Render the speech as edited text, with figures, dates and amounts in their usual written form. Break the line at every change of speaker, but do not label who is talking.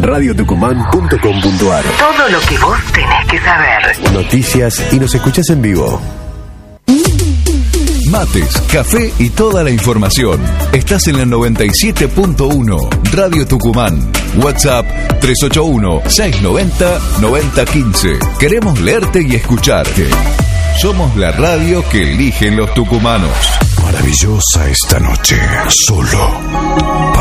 radiotucumán.com.ar.
Todo lo que vos tenés que saber.
Noticias y nos escuchás en vivo.
Mates, café y toda la información. Estás en la 97.1 Radio Tucumán. WhatsApp 381-690-9015. Queremos leerte y escucharte. Somos la radio que eligen los tucumanos.
Maravillosa esta noche, solo para